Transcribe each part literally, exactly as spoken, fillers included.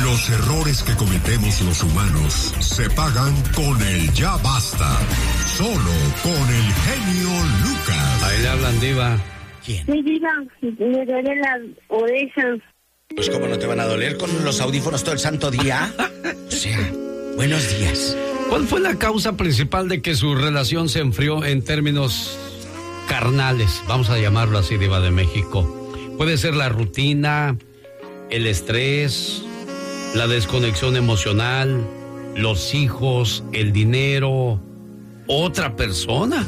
Los errores que cometemos los humanos se pagan con el ya basta. Solo con el genio Lucas. Ahí le hablan, diva. ¿Quién? Sí, diva, me duele la oreja. Pues cómo no te van a doler con los audífonos todo el santo día. O sea, buenos días. ¿Cuál fue la causa principal de que su relación se enfrió en términos carnales? Vamos a llamarlo así, diva de México. Puede ser la rutina, el estrés, la desconexión emocional, los hijos, el dinero, otra persona.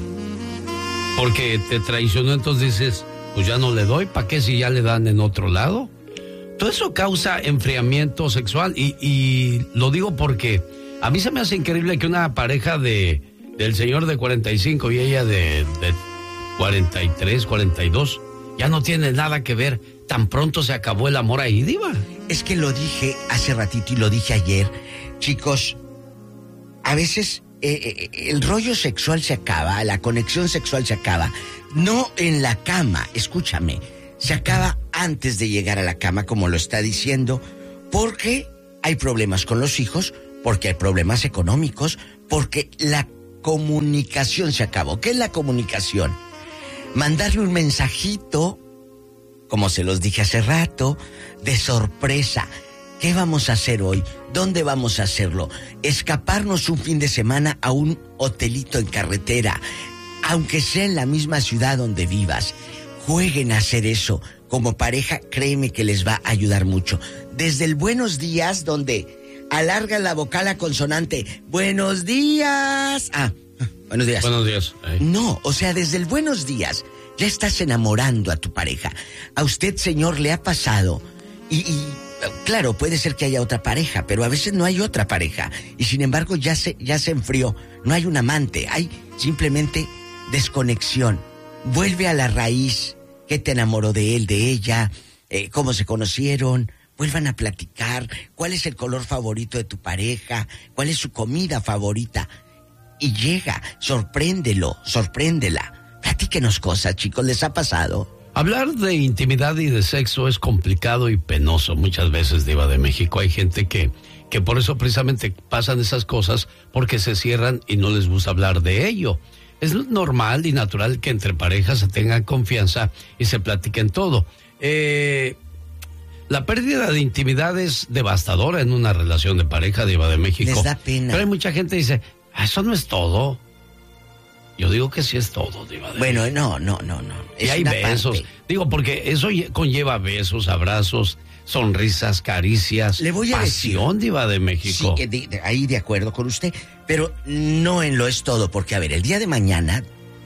Porque te traicionó, entonces dices, pues ya no le doy, ¿para qué si ya le dan en otro lado? Todo eso causa enfriamiento sexual y, y lo digo porque a mí se me hace increíble que una pareja de del señor de cuarenta y cinco y ella de, de cuarenta y tres, cuarenta y dos, ya no tiene nada que ver. Tan pronto se acabó el amor ahí, diva. Es que lo dije hace ratito y lo dije ayer. Chicos, a veces eh, eh, el rollo sexual se acaba, la conexión sexual se acaba. No en la cama, escúchame. Se acaba antes de llegar a la cama, como lo está diciendo, porque hay problemas con los hijos, porque hay problemas económicos, porque la comunicación se acabó. ¿Qué es la comunicación? Mandarle un mensajito, como se los dije hace rato, de sorpresa. ¿Qué vamos a hacer hoy? ¿Dónde vamos a hacerlo? Escaparnos un fin de semana a un hotelito en carretera, aunque sea en la misma ciudad donde vivas. Jueguen a hacer eso. Como pareja, créeme que les va a ayudar mucho. Desde el buenos días, donde alarga la vocal a consonante. Buenos días. Ah, buenos días. Buenos días. Ay. No, o sea, desde el buenos días ya estás enamorando a tu pareja. A usted, señor, le ha pasado. Y, y claro, puede ser que haya otra pareja, pero a veces no hay otra pareja. Y sin embargo ya se, ya se enfrió. No hay un amante, hay simplemente desconexión. Vuelve a la raíz. ¿Qué te enamoró de él, de ella? Eh, ¿Cómo se conocieron? Vuelvan a platicar. ¿Cuál es el color favorito de tu pareja? ¿Cuál es su comida favorita? Y llega, sorpréndelo, sorpréndela. Platíquenos cosas, chicos, ¿les ha pasado? Hablar de intimidad y de sexo es complicado y penoso muchas veces, diva de México. Hay gente que, que por eso precisamente pasan esas cosas, porque se cierran y no les gusta hablar de ello. Es normal y natural que entre parejas se tengan confianza y se platiquen todo. Eh, la pérdida de intimidad es devastadora en una relación de pareja, diva de México. Les da pena. Pero hay mucha gente que dice, ah, eso no es todo. Yo digo que sí es todo, diva de Bueno, México. no, no, no, no. Y Es hay una besos. parte. Digo, porque eso conlleva besos, abrazos, sonrisas, caricias, Le voy a pasión, decir, diva de México. Sí, de, de, ahí de acuerdo con usted, pero no en lo es todo, porque a ver, el día de mañana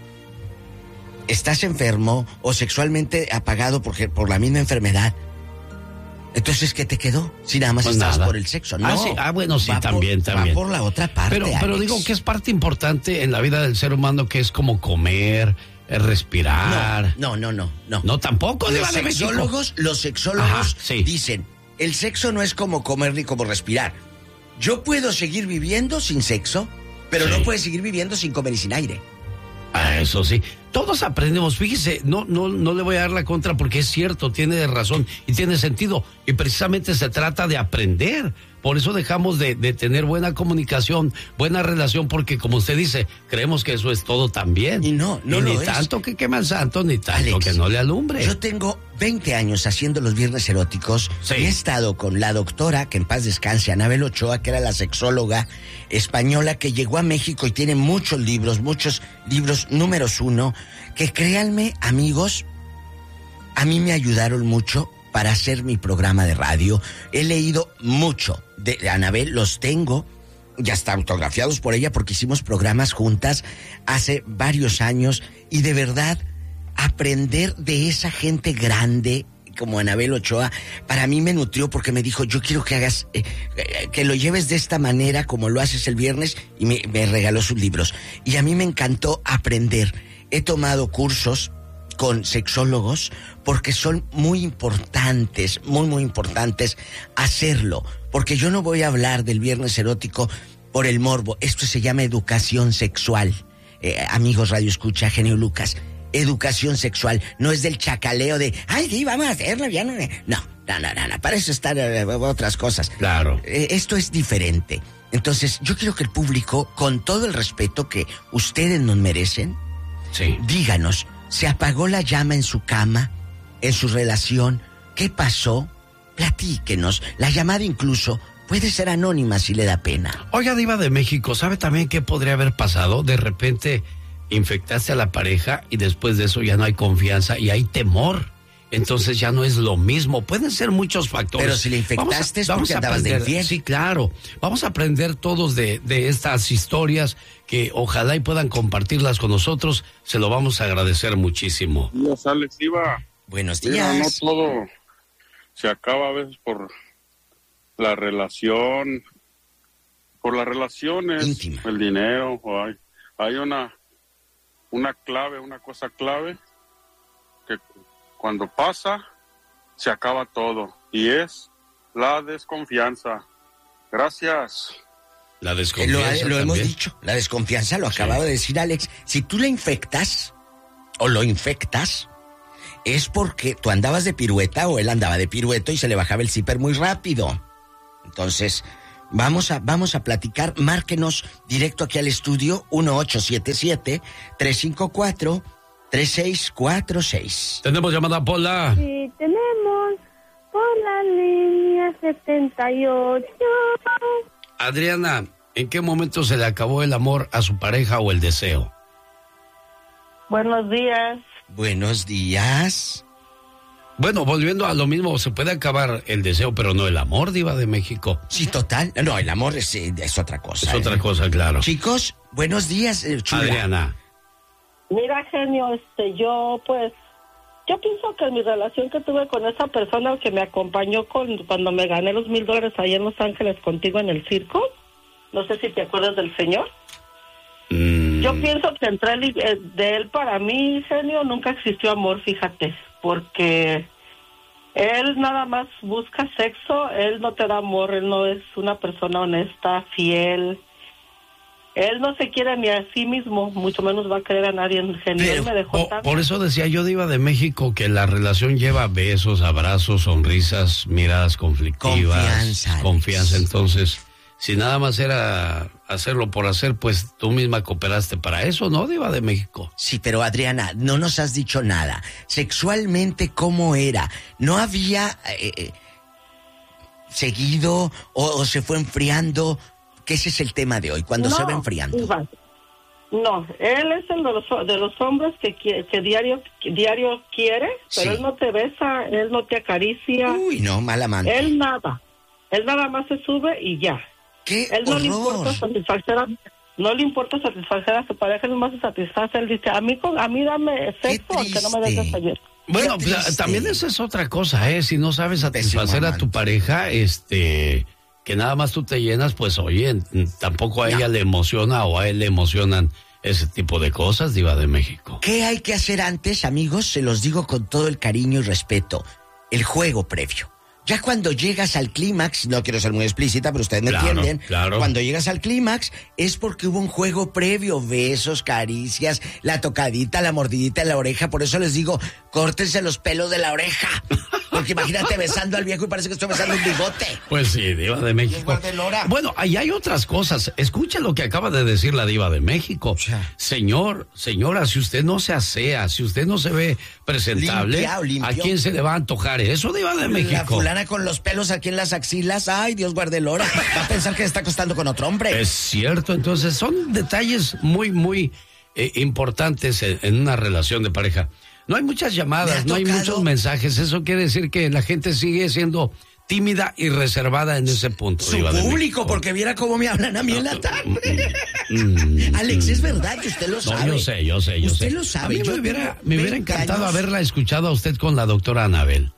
estás enfermo o sexualmente apagado por, por la misma enfermedad. Entonces, ¿qué te quedó? Si nada más Pues estabas nada. por el sexo, ¿no? Ah, sí. Ah, bueno, sí, Va también, por, también. Va por la otra parte, Pero, pero Alex. digo que es parte importante en la vida del ser humano, que es como comer, eh, respirar. No, no, no, no. No, tampoco, Los diva de México. sexólogos, los sexólogos Ajá, sí. dicen, el sexo no es como comer ni como respirar. Yo puedo seguir viviendo sin sexo, pero Sí. no puedes seguir viviendo sin comer y sin aire. Ah, eso sí. Todos aprendemos. Fíjese, no, no, no le voy a dar la contra porque es cierto, tiene razón y tiene sentido. Y precisamente se trata de aprender. Por eso dejamos de, de tener buena comunicación, buena relación, porque como usted dice, creemos que eso es todo también. Y no, no y lo ni es. tanto que quema el santo, ni tanto Alex, que no le alumbre. Yo tengo veinte años haciendo los viernes eróticos. Sí. Y he estado con la doctora, que en paz descanse, Anabel Ochoa, que era la sexóloga española que llegó a México y tiene muchos libros, muchos libros números uno, que créanme, amigos, a mí me ayudaron mucho para hacer mi programa de radio. He leído mucho de Anabel, los tengo, ya están autografiados por ella porque hicimos programas juntas hace varios años y de verdad aprender de esa gente grande como Anabel Ochoa, para mí me nutrió porque me dijo, yo quiero que hagas, eh, eh, que lo lleves de esta manera como lo haces el viernes, y me, me regaló sus libros. Y a mí me encantó aprender. He tomado cursos con sexólogos porque son muy importantes, muy, muy importantes hacerlo. Porque yo no voy a hablar del viernes erótico por el morbo. Esto se llama educación sexual. Eh, amigos Radio Escucha, Genio Lucas. educación sexual, no es del chacaleo de, ay, sí, vamos a hacerlo, ya no... No, no, no, no, no, para eso están eh, otras cosas. Claro. Eh, esto es diferente. Entonces, yo quiero que el público, con todo el respeto que ustedes nos merecen, sí, díganos, ¿se apagó la llama en su cama, en su relación? ¿Qué pasó? Platíquenos. La llamada incluso puede ser anónima si le da pena. Oiga, Diva de México, ¿sabe también qué podría haber pasado? De repente infectaste a la pareja y después de eso ya no hay confianza y hay temor. Entonces ya no es lo mismo. Pueden ser muchos factores. Pero si le infectaste es porque andabas de infiel. Sí, claro. Vamos a aprender todos de, de estas historias que ojalá y puedan compartirlas con nosotros. Se lo vamos a agradecer muchísimo. Dios, Alex, Diva. Buenos Mira, días. no todo se acaba a veces por la relación, por las relaciones, íntima, el dinero. O hay, hay una, una clave, una cosa clave que cuando pasa, se acaba todo. Y es la desconfianza. Gracias. La desconfianza. Eh, lo, lo hemos dicho. La desconfianza lo acababa sí. de decir Alex. Si tú la infectas o lo infectas, es porque tú andabas de pirueta o él andaba de pirueto y se le bajaba el zipper muy rápido. Entonces, vamos a, vamos a platicar. Márquenos directo aquí al estudio uno ocho siete siete, tres cinco cuatro, tres seis cuatro seis. Tenemos llamada, Pola. Sí, tenemos por la línea setenta y ocho. Adriana, ¿en qué momento se le acabó el amor a su pareja o el deseo? Buenos días. Buenos días. Bueno, volviendo a lo mismo, se puede acabar el deseo, pero no el amor, Diva de México. Sí, total. No, el amor es, es otra cosa. Es ¿eh? otra cosa, claro. Chicos, buenos días, eh, chula. Adriana. Mira, genio, este, yo pues, yo pienso que mi relación que tuve con esa persona que me acompañó con cuando me gané los mil dólares allá en Los Ángeles contigo en el circo, no sé si te acuerdas del señor. Mm. Yo pienso que entre él y, de él para mí, genio, nunca existió amor, fíjate, porque él nada más busca sexo, él no te da amor, él no es una persona honesta, fiel. Él no se quiere ni a sí mismo, mucho menos va a querer a nadie. Genio, él me dejó por, tanto. por eso decía yo, Diva de México, que la relación lleva besos, abrazos, sonrisas, miradas conflictivas. Confianza. Confianza. Entonces, si nada más era hacerlo por hacer, pues tú misma cooperaste para eso, ¿no, Diva de México? Sí, pero Adriana, no nos has dicho nada. Sexualmente, ¿cómo era? ¿No había eh, seguido o, o se fue enfriando? Que ese es el tema de hoy, cuando no, se va enfriando. Iván, no, él es el de los, de los hombres que, que diario, que diario quiere, pero sí. él no te besa, él no te acaricia. Uy, no, mal amante. Él nada. Él nada más se sube y ya. ¡Qué Él no horror! le importa satisfacer a, no le importa satisfacer a su pareja, él más se satisface. Él dice, a mí, a mí dame sexo, aunque no me des desayuno. Bueno, pues, también esa es otra cosa, ¿eh? Si no sabes satisfacer a tu pareja, este... que nada más tú te llenas, pues oye, tampoco a no. ella le emociona o a él le emocionan ese tipo de cosas, Diva de México. ¿Qué hay que hacer antes, amigos? Se los digo con todo el cariño y respeto. El juego previo. Ya cuando llegas al clímax, no quiero ser muy explícita, pero ustedes me claro, entienden. Claro. Cuando llegas al clímax es porque hubo un juego previo, besos, caricias, la tocadita, la mordidita en la oreja. Por eso les digo, córtense los pelos de la oreja. Porque imagínate besando al viejo y parece que estoy besando un bigote. Pues sí, Diva de México. Bueno, ahí hay otras cosas. Escucha lo que acaba de decir la Diva de México. Señor, señora, si usted no se asea, si usted no se ve presentable, Limpiao, limpio. ¿a quién se le va a antojar eso, Diva de México? La fulana con los pelos aquí en las axilas, ay, Dios guarde el hora. Va a pensar que se está acostando con otro hombre. Es cierto, entonces son detalles muy, muy eh, importantes en, en una relación de pareja. No hay muchas llamadas, no hay muchos mensajes. Eso quiere decir que la gente sigue siendo tímida y reservada en ese punto. Su público, porque viera cómo me hablan a mí en la tarde. Mm, Alex, es verdad que usted lo sabe. No, yo sé, yo sé, yo usted sé. lo sabe. A mí yo me hubiera, me hubiera encantado años. haberla escuchado a usted con la doctora Anabel.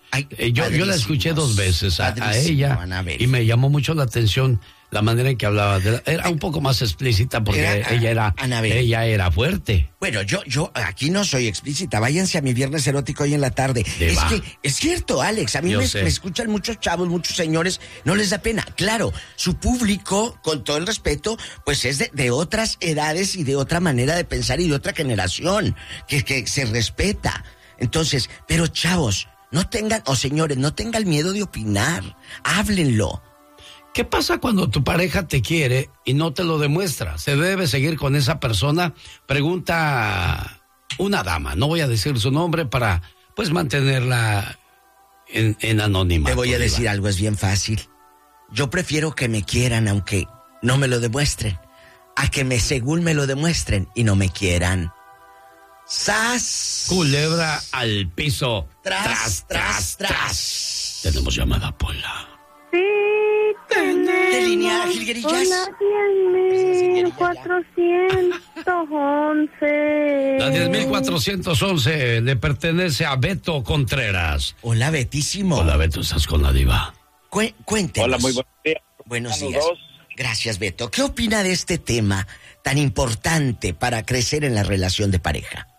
Ay, eh, yo, yo la escuché dos veces a, a ella Anabel. y me llamó mucho la atención la manera en que hablaba. De la, era un poco más explícita porque Era, ella era Anabel. ella era fuerte. Bueno, yo, yo aquí no soy explícita. Váyanse a mi viernes erótico hoy en la tarde. De es va. que, es cierto, Alex, a mí Yo me, sé. me escuchan muchos chavos, muchos señores, no les da pena. Claro, su público, con todo el respeto, pues es de, de otras edades y de otra manera de pensar y de otra generación, que, que se respeta. Entonces, pero chavos, no tengan, o señores, no tengan miedo de opinar. Háblenlo. ¿Qué pasa cuando tu pareja te quiere y no te lo demuestra? ¿Se debe seguir con esa persona? Pregunta una dama, no voy a decir su nombre para, pues, mantenerla en, en anonimato. Te voy a Diva. decir algo, es bien fácil. Yo prefiero que me quieran aunque no me lo demuestren, a que me según me lo demuestren y no me quieran. ¡Sas! Culebra al piso. Tras, tras, tras. Tenemos llamada, Pola. Sí, ¿Qué línea, tenemos Jilguerillas? una diez mil cuatrocientos once. La diez mil cuatrocientos once le pertenece a Beto Contreras. Hola, Betísimo. Hola, Beto, ¿estás con la diva? Cué- cuéntenos. Hola, muy buenos días. Buenos Saludos. días. Gracias, Beto. ¿Qué opina de este tema tan importante para crecer en la relación de pareja?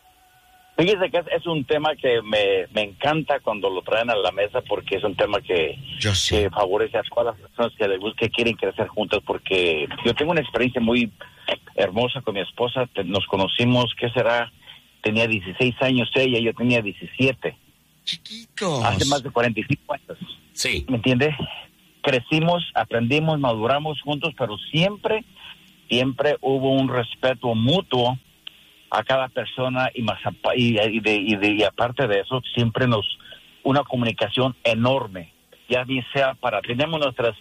Fíjese que es, es un tema que me, me encanta cuando lo traen a la mesa porque es un tema que, Yo sé. que favorece a todas las personas que les gusta, que quieren crecer juntas, porque yo tengo una experiencia muy hermosa con mi esposa. Te- nos conocimos, ¿qué será? Tenía dieciséis años ella, yo tenía diecisiete. Chiquitos. Hace más de cuarenta y cinco años. Sí. ¿Me entiende? Crecimos, aprendimos, maduramos juntos, pero siempre, siempre hubo un respeto mutuo a cada persona y más apa- y, y de, y, de, y aparte de eso siempre nos una comunicación enorme, ya bien sea para tenemos nuestras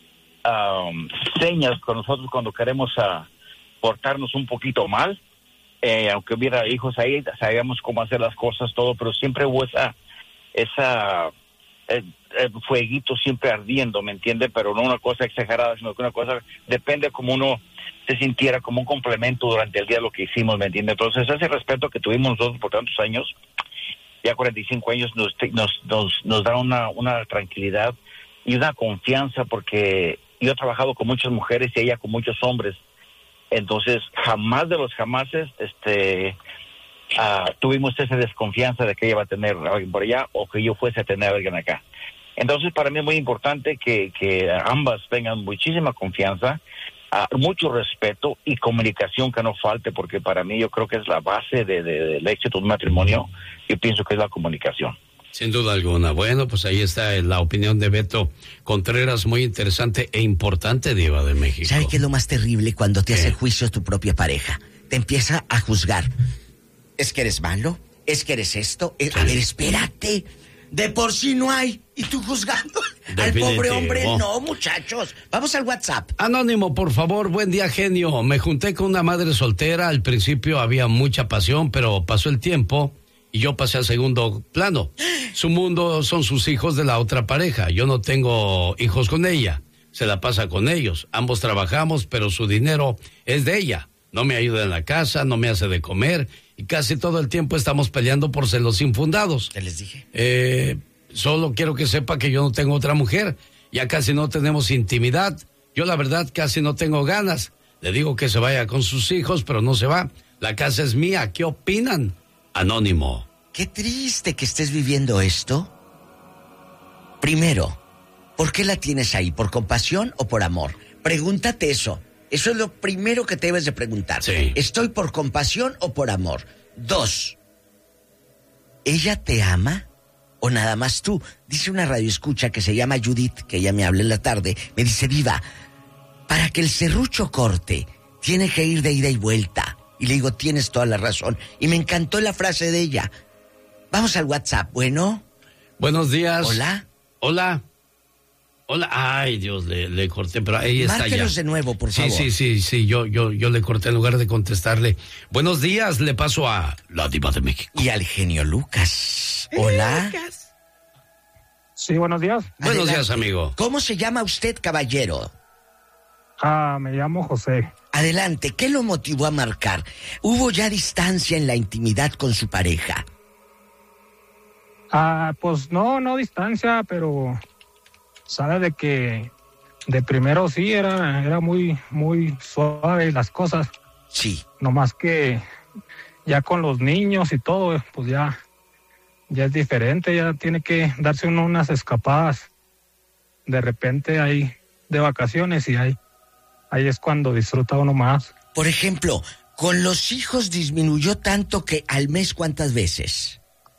um, señas con nosotros cuando queremos uh, portarnos un poquito mal, eh, aunque hubiera hijos ahí sabíamos cómo hacer las cosas todo, pero siempre hubo esa esa eh, eh, fueguito siempre ardiendo, ¿me entiende? Pero no una cosa exagerada, sino que una cosa depende como uno se sintiera como un complemento durante el día de lo que hicimos, ¿me entiende? Entonces ese respeto que tuvimos nosotros por tantos años, ya cuarenta y cinco años, nos nos nos, nos da una, una tranquilidad y una confianza, porque yo he trabajado con muchas mujeres y ella con muchos hombres, entonces jamás de los jamases este uh, tuvimos esa desconfianza de que ella va a tener a alguien por allá o que yo fuese a tener a alguien acá. Entonces para mí es muy importante que, que ambas tengan muchísima confianza, uh, mucho respeto y comunicación que no falte, porque para mí yo creo que es la base de, de, del éxito de un matrimonio. Yo pienso que es la comunicación. Sin duda alguna. Bueno, pues ahí está la opinión de Beto Contreras, muy interesante e importante, diva de México. ¿Sabe qué es lo más terrible cuando te ¿Qué? hace juicio tu propia pareja? Te empieza a juzgar. ¿Es que eres malo? ¿Es que eres esto? Eh, A ver, espérate. De por sí no hay. Y tú juzgando al pobre Definitivo. hombre. No, muchachos. Vamos al WhatsApp. Anónimo, por favor, buen día, genio. Me junté con una madre soltera. Al principio había mucha pasión, pero pasó el tiempo y yo pasé al segundo plano. Su mundo son sus hijos de la otra pareja. Yo no tengo hijos con ella. Se la pasa con ellos. Ambos trabajamos, pero su dinero es de ella. No me ayuda en la casa, no me hace de comer y casi todo el tiempo estamos peleando por celos infundados. ¿Qué les dije? Eh, solo quiero que sepa que yo no tengo otra mujer. Ya casi no tenemos intimidad. Yo la verdad casi no tengo ganas. Le digo que se vaya con sus hijos, pero no se va. La casa es mía. ¿Qué opinan? Anónimo. Qué triste que estés viviendo esto. Primero, ¿por qué la tienes ahí? ¿Por compasión o por amor? Pregúntate eso. Eso es lo primero que te debes de preguntar. Sí. ¿Estoy por compasión o por amor? Dos, ¿ella te ama o nada más tú? Dice una radioescucha que se llama Judith, que ella me habla en la tarde. Me dice, diva, para que el serrucho corte, tiene que ir de ida y vuelta. Y le digo, tienes toda la razón. Y me encantó la frase de ella. Vamos al WhatsApp, bueno. Buenos días. Hola. Hola. Hola. Ay, Dios, le, le corté, pero ahí está ya. Márquenos de nuevo, por Sí, favor. sí, sí, sí, yo, yo, yo le corté en lugar de contestarle. Buenos días, le paso a la diva de México. Y al genio Lucas. Hola. Sí, buenos días. Buenos Adelante. días, amigo. ¿Cómo se llama usted, caballero? Ah, me llamo José. Adelante, ¿qué lo motivó a marcar? ¿Hubo ya distancia en la intimidad con su pareja? Ah, pues no, no distancia, pero sabe de que de primero sí era, era muy, muy suave las cosas. Sí. Nomás que ya con los niños y todo, pues ya, ya es diferente, ya tiene que darse uno unas escapadas. De repente ahí de vacaciones y ahí, ahí es cuando disfruta uno más. Por ejemplo, con los hijos disminuyó tanto que al mes, ¿cuántas veces?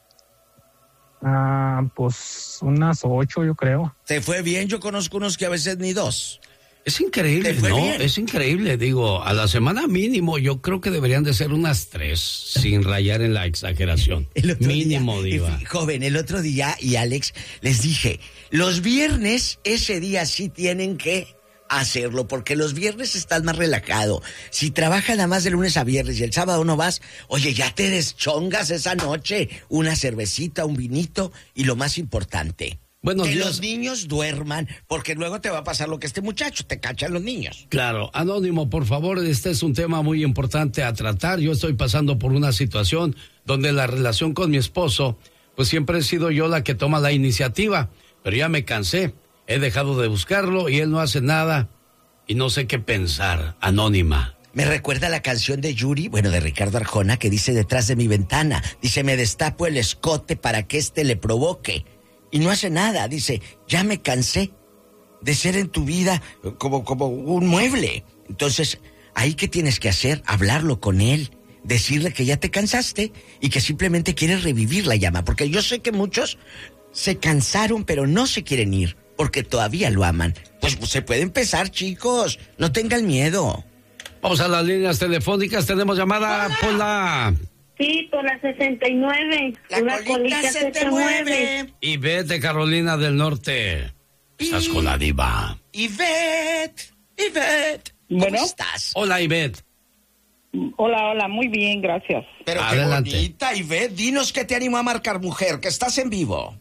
Ah, pues unas ocho, yo creo. ¿Te fue bien? Yo conozco unos que a veces ni dos. Es increíble, ¿no? Bien? Es increíble, digo, a la semana mínimo yo creo que deberían de ser unas tres, sin rayar en la exageración. Mínimo, día, diva. Joven, el otro día, y Alex, les dije, los viernes, ese día sí tienen que hacerlo, porque los viernes estás más relajado. Si trabajas nada más de lunes a viernes y el sábado no vas, oye, ya te deschongas esa noche, una cervecita, un vinito, y lo más importante... Buenos que días. Los niños duerman, porque luego te va a pasar lo que este muchacho, te cachan los niños. Claro, Anónimo, por favor, este es un tema muy importante a tratar. Yo estoy pasando por una situación donde la relación con mi esposo, pues siempre he sido yo la que toma la iniciativa, pero ya me cansé, he dejado de buscarlo y él no hace nada y no sé qué pensar. Anónima. Me recuerda la canción de Yuri, bueno, de Ricardo Arjona, que dice detrás de mi ventana, dice, me destapo el escote para que este le provoque. Y no hace nada, dice, ya me cansé de ser en tu vida como, como un mueble. Entonces, ¿ahí qué tienes que hacer? Hablarlo con él, decirle que ya te cansaste y que simplemente quieres revivir la llama. Porque yo sé que muchos se cansaron, pero no se quieren ir, porque todavía lo aman. Pues, pues se puede empezar, chicos, no tengan miedo. Vamos a las líneas telefónicas, tenemos llamada por la... Sí, por la sesenta y nueve. La Una colita, colita se, se te mueve. Ivette de Carolina del Norte. Estás con la diva. Ivette, Ivette. Bueno. ¿Cómo estás? Hola, Ivette. Hola, hola, muy bien, gracias. Pero Adelante. qué bonita, Ivette. Dinos qué te animó a marcar, mujer, que estás en vivo.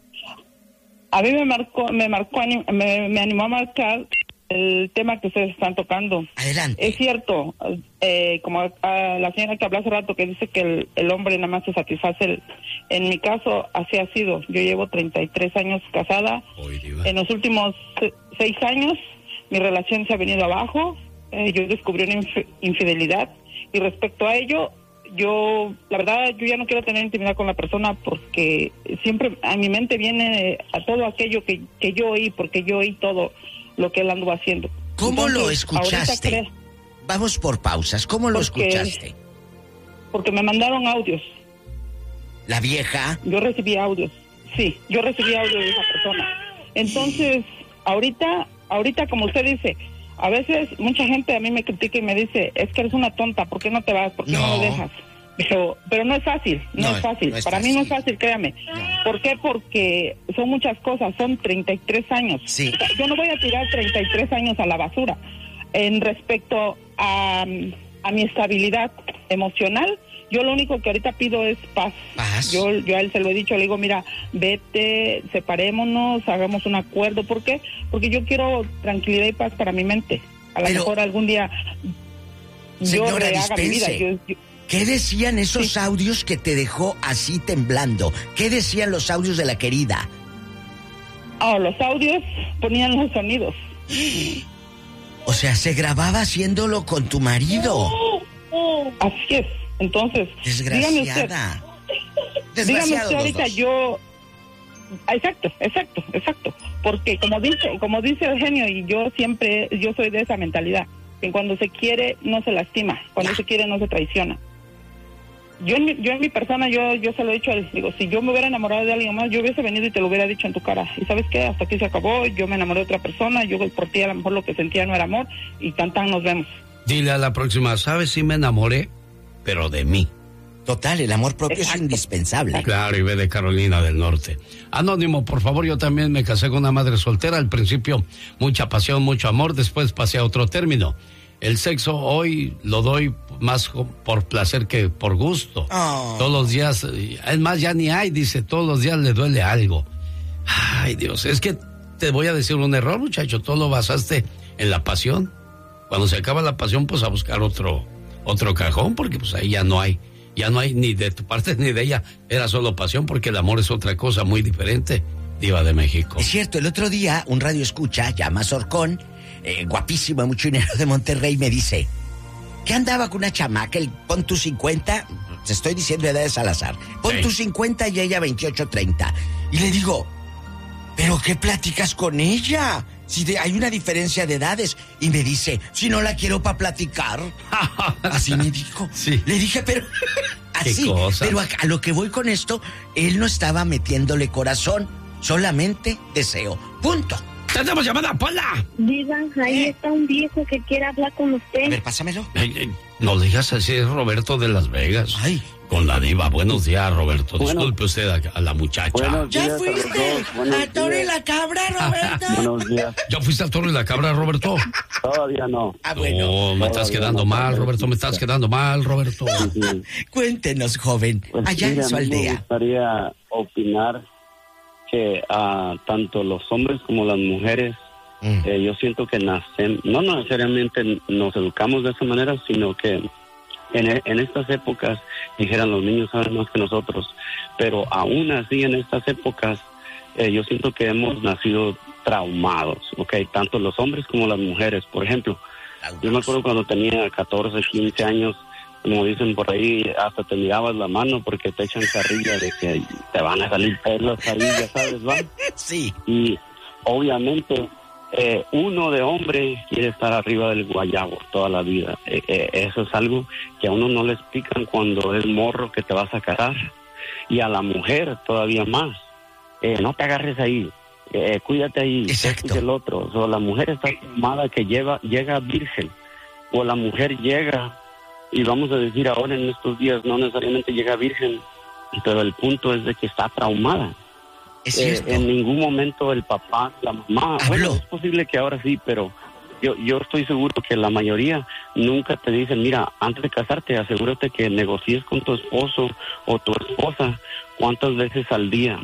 A mí me marcó, me marcó, me, me animó a marcar el tema que ustedes están tocando. Adelante. Es cierto, eh, como a la señora que habló hace rato que dice que el, el hombre nada más se satisface. El, en mi caso, así ha sido. Yo llevo treinta y tres años casada. Oy, diva. En los últimos seis años, mi relación se ha venido abajo. Eh, yo descubrí una inf- infidelidad. Y respecto a ello, yo, la verdad, yo ya no quiero tener intimidad con la persona porque siempre a mi mente viene a todo aquello que, que yo oí, porque yo oí todo lo que él anduvo haciendo. ¿Cómo Entonces, lo escuchaste? ahorita cre- Vamos por pausas. ¿Cómo lo Porque- escuchaste? Porque me mandaron audios. La vieja. Yo recibí audios. Sí, yo recibí audios de esa persona. Entonces, ahorita, ahorita como usted dice, a veces mucha gente a mí me critica y me dice, es que eres una tonta, ¿por qué no te vas? ¿Por qué no, No. lo dejas? Pero, pero no es fácil, no, No, es fácil. no es Para fácil. mí no es fácil, créame. ¿Por qué? Porque son muchas cosas, son treinta y tres años. Sí. O sea, yo no voy a tirar treinta y tres años a la basura. En respecto a, a mi estabilidad emocional, yo lo único que ahorita pido es paz. Paz. Yo, yo a él se lo he dicho, le digo, mira, vete, separémonos, hagamos un acuerdo. ¿Por qué? Porque yo quiero tranquilidad y paz para mi mente. A lo Pero, mejor algún día yo señora, rehaga mi vida. dispense. Yo, yo- ¿Qué decían esos Sí. audios que te dejó así temblando? ¿Qué decían los audios de la querida? oh, los audios ponían los sonidos. O sea, se grababa haciéndolo con tu marido. Así es. Entonces, dígame usted, Desgraciada. dígame Desgraciados usted los ahorita dos. yo... Exacto, exacto, exacto. Porque como dice, como dice Eugenio, y yo siempre, yo soy de esa mentalidad, que cuando se quiere no se lastima, cuando Ya. se quiere no se traiciona. Yo en, mi, yo en mi persona, yo yo se lo he dicho a él, digo, si yo me hubiera enamorado de alguien más, yo hubiese venido y te lo hubiera dicho en tu cara. Y ¿sabes qué? Hasta aquí se acabó, yo me enamoré de otra persona, yo por ti a lo mejor lo que sentía no era amor, y tan tan nos vemos. Dile a la próxima, ¿sabes si me enamoré? Pero de mí. Total, el amor propio Exacto. es indispensable. Claro, y ve de Carolina del Norte. Anónimo, por favor, yo también me casé con una madre soltera. Al principio, mucha pasión, mucho amor. Después pasé a otro término. El sexo hoy lo doy más por placer que por gusto. Oh. Todos los días, es más, ya ni hay, dice, todos los días le duele algo. Ay, Dios, es que te voy a decir un error, muchacho. Todo lo basaste en la pasión. Cuando se acaba la pasión, pues a buscar otro, otro cajón, porque pues ahí ya no hay ya no hay ni de tu parte ni de ella, era solo pasión, porque el amor es otra cosa muy diferente, Diva de México. Es cierto, el otro día un radio escucha, llama Sorcón, eh, guapísimo, mucho dinero de Monterrey, me dice, ¿qué andaba con una chamaca? El, pon tus cincuenta, te estoy diciendo edades al azar, pon Sí. tus cincuenta y ella veintiocho, treinta. Y le digo, ¿pero qué platicas con ella? Si de, hay una diferencia de edades. Y me dice, si no la quiero para platicar. Así me dijo. Sí. Le dije, pero... así. cosa? Pero a, a lo que voy con esto, él no estaba metiéndole corazón, solamente deseo. Punto. ¡Tenemos llamada, Pola! Diva, ahí ¿Eh? está un viejo que quiere hablar con A usted. ver, pásamelo. Ey, ey, no le digas así, es Roberto de Las Vegas. Ay. Con la Diva. Buenos días, Roberto. Bueno. Disculpe usted a, a la muchacha. Buenos ¿Ya días a los fuiste dos. Buenos a Toro y días. la Cabra, Roberto? Buenos días. ¿Ya fuiste al Toro y la Cabra, Roberto? Todavía no. Ah, bueno. No, me estás Todavía quedando no, mal, todavía Roberto, me estás quedando mal, Roberto. Sí. Cuéntenos, joven, Pues allá mira, en su a mí Me aldea. gustaría opinar que ah, tanto los hombres como las mujeres, Mm. eh, yo siento que nacen, no necesariamente nos educamos de esa manera, sino que en, e- en estas épocas, dijeran los niños saben más que nosotros, pero aún así en estas épocas, eh, yo siento que hemos nacido traumados, ¿ok? Tanto los hombres como las mujeres. Por ejemplo, yo me acuerdo cuando tenía catorce, quince años, como dicen por ahí, hasta te mirabas la mano porque te echan carrilla de que te van a salir pelos ahí, ya sabes, ¿va? Sí. Y obviamente eh, uno de hombre quiere estar arriba del guayabo toda la vida. Eh, eh, eso es algo que a uno no le explican cuando es morro que te vas a casar. Y a la mujer todavía más. Eh, no te agarres ahí. Eh, cuídate ahí. Exacto. Esto y el otro. O sea, la mujer está formada que lleva, llega virgen. O la mujer llega, y vamos a decir ahora en estos días, no necesariamente llega virgen, pero el punto es de que está traumada. Es Eh, cierto. en ningún momento el papá, la mamá, Habló. bueno, es posible que ahora sí, pero yo yo estoy seguro que la mayoría nunca te dicen, mira, antes de casarte, asegúrate que negocies con tu esposo o tu esposa cuántas veces al día,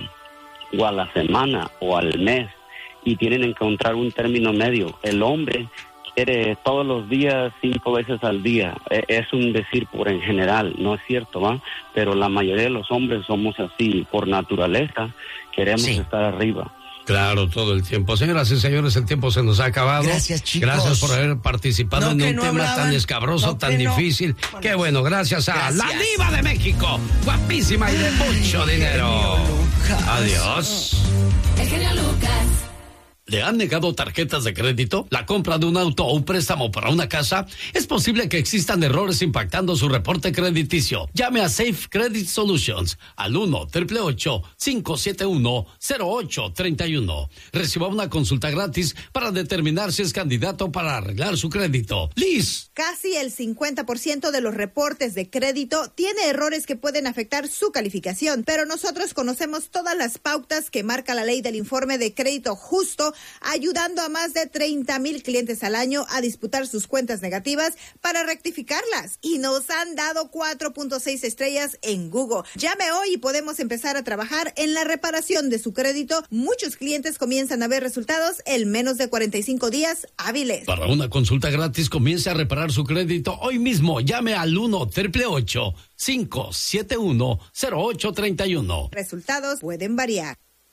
o a la semana, o al mes, y tienen que encontrar un término medio. El hombre quiere todos los días, cinco veces al día. Eh, Es un decir por en general, no es cierto, ¿va? Pero la mayoría de los hombres somos así, por naturaleza, queremos Sí. estar arriba. Claro, todo el tiempo. Señoras y señores, el tiempo se nos ha acabado. Gracias, chicos. Gracias por haber participado No, en que un no tema hablaban. tan escabroso, No, tan que no. difícil. Bueno, Qué bueno, gracias a gracias. la Diva de México. Guapísima y de mucho dinero. Lucas. Adiós. El genio Lucas. ¿Le han negado tarjetas de crédito? ¿La compra de un auto o un préstamo para una casa? Es posible que existan errores impactando su reporte crediticio. Llame a Safe Credit Solutions al uno, ocho ocho ocho, cinco siete uno, cero ocho tres uno. Reciba una consulta gratis para determinar si es candidato para arreglar su crédito. Liz. Casi el cincuenta por ciento de los reportes de crédito tiene errores que pueden afectar su calificación, pero nosotros conocemos todas las pautas que marca la ley del informe de crédito justo, ayudando a más de treinta mil clientes al año a disputar sus cuentas negativas para rectificarlas. Y nos han dado cuatro punto seis estrellas en Google. Llame hoy y podemos empezar a trabajar en la reparación de su crédito. Muchos clientes comienzan a ver resultados en menos de cuarenta y cinco días hábiles. Para una consulta gratis, comience a reparar su crédito hoy mismo. Llame al uno, ocho ocho ocho, cinco siete uno, cero ocho tres uno. Resultados pueden variar.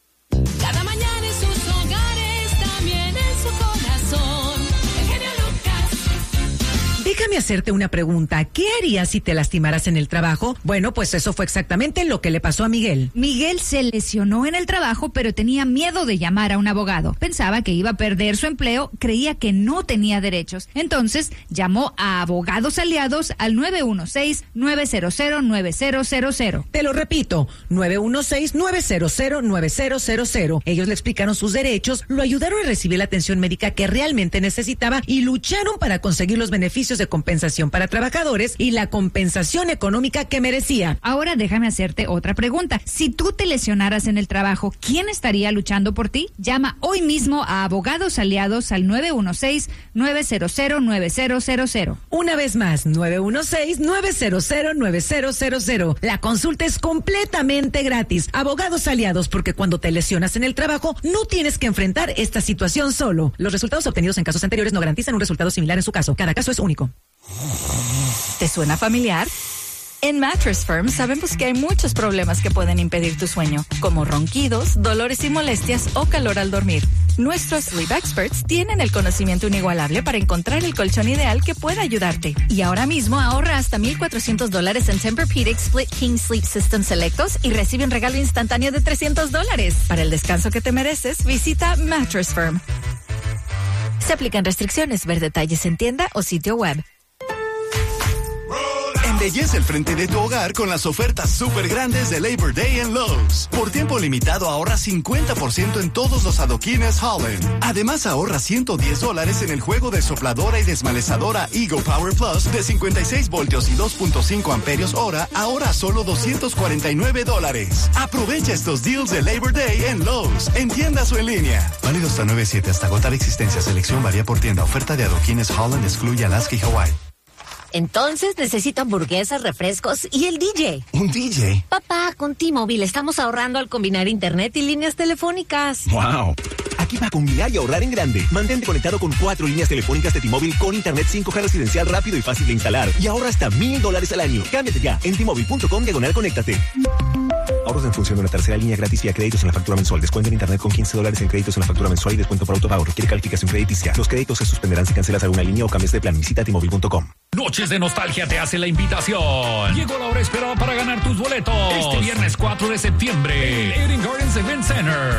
Cada mañana en sus hogares, también en su corazón. El genio Lucas. Déjame hacerte una pregunta. ¿Qué harías si te lastimaras en el trabajo? Bueno, pues eso fue exactamente lo que le pasó a Miguel. Miguel se lesionó en el trabajo, pero tenía miedo de llamar a un abogado. Pensaba que iba a perder su empleo, creía que no tenía derechos. Entonces, llamó a Abogados Aliados al nueve uno seis, nueve cero cero, nueve cero cero cero. Te lo repito, nueve uno seis, nueve cero cero, nueve cero cero cero. Ellos le explicaron sus derechos, lo ayudaron a recibir la atención médica que realmente necesitaba y lucharon para conseguir los beneficios de compensación para trabajadores y la compensación económica que merecía. Ahora déjame hacerte otra pregunta. Si tú te lesionaras en el trabajo, ¿quién estaría luchando por ti? Llama hoy mismo a Abogados Aliados al nueve uno seis, nueve cero cero, nueve cero cero cero. Una vez más, nueve uno seis, nueve cero cero, nueve cero cero cero. La consulta es completamente gratis. Abogados Aliados, porque cuando te lesionas en el trabajo, no tienes que enfrentar esta situación solo. Los resultados obtenidos en casos anteriores no garantizan un resultado similar en su caso. Cada caso es único. ¿Te suena familiar? En Mattress Firm sabemos que hay muchos problemas que pueden impedir tu sueño, como ronquidos, dolores y molestias o calor al dormir. Nuestros Sleep Experts tienen el conocimiento inigualable para encontrar el colchón ideal que pueda ayudarte. Y ahora mismo ahorra hasta mil cuatrocientos dólares en Tempur-Pedic Split King Sleep System selectos y recibe un regalo instantáneo de trescientos dólares. Para el descanso que te mereces, visita Mattress Firm. Se aplican restricciones. Ver detalles en tienda o sitio web. Embellece el frente de tu hogar con las ofertas súper grandes de Labor Day en Lowe's. Por tiempo limitado ahorra cincuenta por ciento en todos los adoquines Holland. Además ahorra ciento diez dólares en el juego de sopladora y desmalezadora Eagle Power Plus de cincuenta y seis voltios y dos punto cinco amperios hora, ahora a solo doscientos cuarenta y nueve dólares. Aprovecha estos deals de Labor Day en Lowe's, en tiendas o en línea. Válido hasta nueve siete hasta agotar existencia. Selección varía por tienda. Oferta de adoquines Holland excluye Alaska y Hawaii. Entonces necesito hamburguesas, refrescos y el D J. ¿Un D J? Papá, con T-Mobile estamos ahorrando al combinar internet y líneas telefónicas. ¡Wow! Aquí va a combinar y ahorrar en grande. Mantente conectado con cuatro líneas telefónicas de T-Mobile con internet cinco G residencial rápido y fácil de instalar. Y ahorra hasta mil dólares al año. Cámbiate ya en T-Mobile punto com diagonal conéctate. Ahorros en función de una tercera línea gratis y a créditos en la factura mensual. Descuento en internet con quince dólares en créditos en la factura mensual y descuento por autopago. Requiere calificación crediticia. Los créditos se suspenderán si cancelas alguna línea o cambias de plan. Visita T Mobile punto com. Noches de Nostalgia te hace la invitación. Llegó la hora esperada para ganar tus boletos. Este viernes cuatro de septiembre, Eden Gardens Event Center.